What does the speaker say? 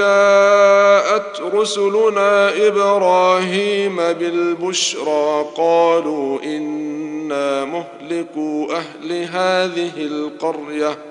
جاءت رسلنا إبراهيم بالبشرى قالوا إنا مهلكو أهل هذه القرية